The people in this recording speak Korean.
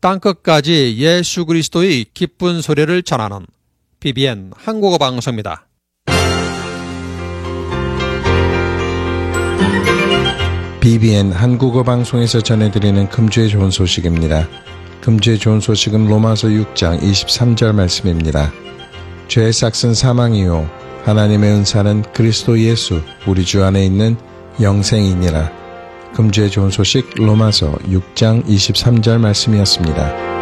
땅끝까지 예수 그리스도의 기쁜 소리를 전하는 BBN 한국어 방송입니다. BBN 한국어 방송에서 전해드리는 금주의 좋은 소식입니다. 금주의 좋은 소식은 로마서 6장 23절 말씀입니다. 죄의 삭은 사망이요 하나님의 은사는 그리스도 예수 우리 주 안에 있는 영생이니라. 금주의 좋은 소식 로마서 6장 23절 말씀이었습니다.